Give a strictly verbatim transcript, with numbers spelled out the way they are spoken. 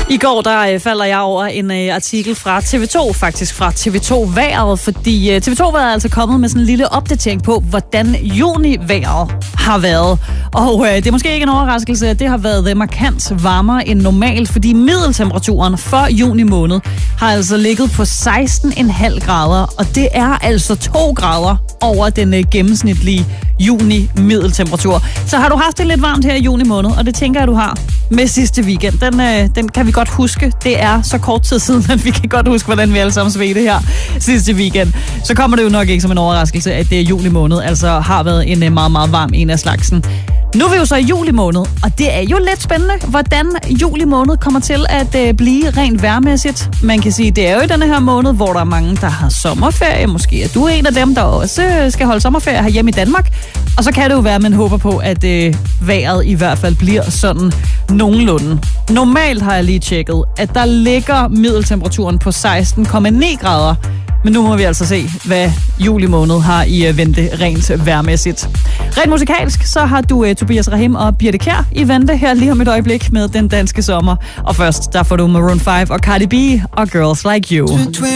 I går der øh, falder jeg over en øh, artikel fra T V to, faktisk fra T V to Vejret, fordi øh, T V to Vejret er altså kommet med sådan en lille opdatering på, hvordan juni-vejret har været. Og øh, det er måske ikke en overraskelse, at det har været markant varmere end normalt, fordi middeltemperaturen for juni måned har altså ligget på seksten komma fem grader, og det er altså to grader over den øh, gennemsnitlige juni-middeltemperatur. Så har du haft det lidt varmt her i juni måned, og det tænker jeg, du har med sidste weekend. Den, øh, den kan vi godt huske. Det er så kort tid siden, at vi kan godt huske, hvordan vi alle sammen svedte her sidste weekend. Så kommer det jo nok ikke som en overraskelse, at det er juli måned, altså har været en øh, meget, meget varm en af slagsen. Nu er vi jo så i juli måned, og det er jo lidt spændende, hvordan juli måned kommer til at øh, blive rent vejrmæssigt. Man kan sige, det er jo i denne her måned, hvor der er mange, der har sommerferie. Måske er du en af dem, der også skal holde sommerferie her hjemme i Danmark. Og så kan det jo være, at man håber på, at øh, vejret i hvert fald bliver sådan nogenlunde. Normalt har jeg lige tjekket, at der ligger middeltemperaturen på seksten komma ni grader. Men nu må vi altså se, hvad juli måned har i vente rent vejrmæssigt. Rent musikalsk, så har du uh, Tobias Rahim og Birte Kjær i vente her lige om et øjeblik med Den Danske Sommer. Og først, der får du Maroon fem og Cardi B og Girls Like You.